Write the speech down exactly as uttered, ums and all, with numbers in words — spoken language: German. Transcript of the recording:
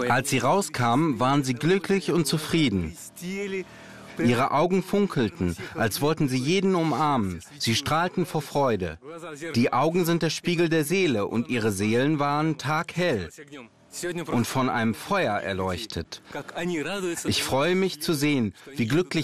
Als sie rauskamen, waren sie glücklich und zufrieden. Ihre Augen funkelten, als wollten sie jeden umarmen. Sie strahlten vor Freude. Die Augen sind der Spiegel der Seele und ihre Seelen waren taghell und von einem Feuer erleuchtet. Ich freue mich zu sehen, wie glücklich